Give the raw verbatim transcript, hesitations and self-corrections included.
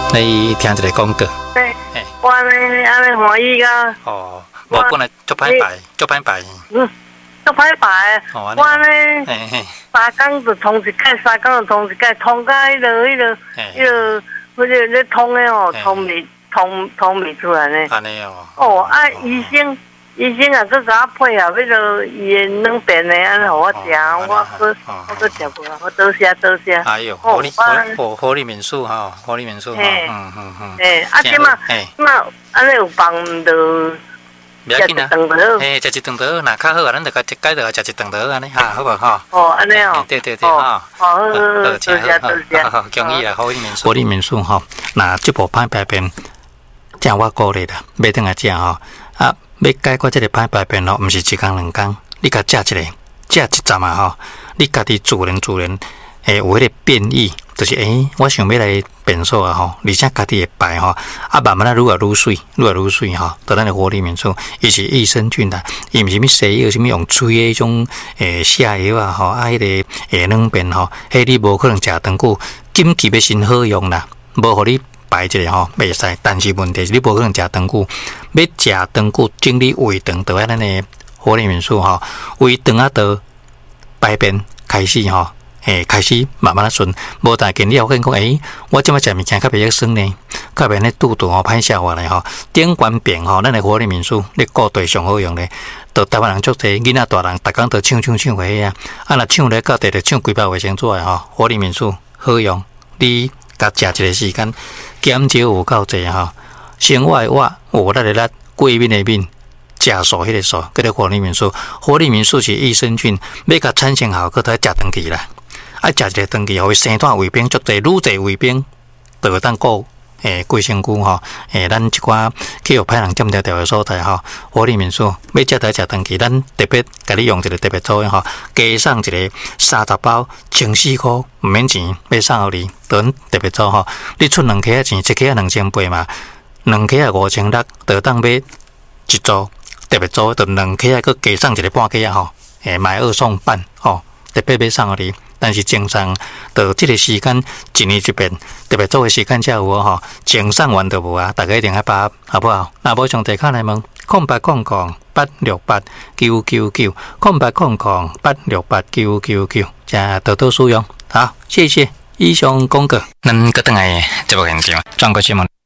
你听一个广告。 对，我安尼安尼欢喜啊。 哦，无本来足歹排，足歹排。 嗯，足歹排。 哦， 我安尼三工就通一盖，三工就通一盖，通到迄落迄落迄落，迄个咧通的哦，通未通通未出来呢。 安尼哦。 哦，啊，医生。医生啊，佮甲我配合，迄落伊的两边的安尼，互我食，我佮我佮食无，我多谢多谢。 哎呦，好利好好利民宿哈，好利民宿哈，嗯嗯嗯。 诶，啊，即嘛，即嘛，安尼有帮着。 不要紧啊，诶，食一顿得，那较好啊，咱就甲一解着食一顿得安尼哈，好无哈？ 哦，安尼哦。 对对对哈。 好，多谢多谢。 好，恭喜啦，好利民宿。好利民宿哈，那这部歹排便，正我鼓励啦，买顿来食吼，啊。要解决这个歹排便咯，毋是一工两工，你甲食一个，食一站啊吼，你家己自然自然，诶，有迄个变异，就是诶、欸，我想要来便所啊吼，而且家己会排吼，啊慢慢啊愈来愈水，愈来愈水吼，到咱的活力民宿，伊是益生菌啦，伊毋是物西药，啥物用吹的迄种诶下药啊吼，啊迄、那个诶软便吼，迄你无可能食长久，紧急要先好用啦，无互你。排一个吼袂使，但是问题是你无可能食长久，要食长久，整理胃肠，就喺咱的活力民宿吼，胃肠啊到排便开始吼，诶开始慢慢啊顺，无但见你后跟讲，诶，我即摆食物件较袂晓酸呢，较袂呢肚肚吼歹消化咧吼，顶关便吼，咱的活力民宿你顾对上好用咧，到台湾人足侪囡仔大人，逐工都抢抢抢回啊，啊若抢咧到地就抢几包卫生纸诶吼，活力民宿好用，你。甲食一个时间，减少有够济吼。生活的活，活力的力，过敏的敏，食素迄个素，叫做活力民宿。活力民宿是益生菌，要甲产生效果，都要食长期啦。啊，食一个长期，互伊生段胃病，足济愈济胃病，就会当顾诶贵身躯吼。诶，咱一寡去互歹人占条条的所在吼，活力民宿要食台食长期，咱特别甲你用一个特别做的吼，加送一个三十包，千四块，毋免钱，要送互你。等特别做吼，你出两克啊钱，一克啊两千八嘛，两克啊五千六，就当买一组特别做，就两克啊，佮加送一个半克啊吼，诶，买二送半吼，特别要送互你。但是正常，到即个时间一年一遍，特别做的时间才有吼，前送完就无啊，大家一定要把握，好不好？那无上地卡来问，空八空空八六八九九九，空八空空八六八九九九，加多多使用，好，谢谢。以上广告，咱搁等来节目现场，转过新闻。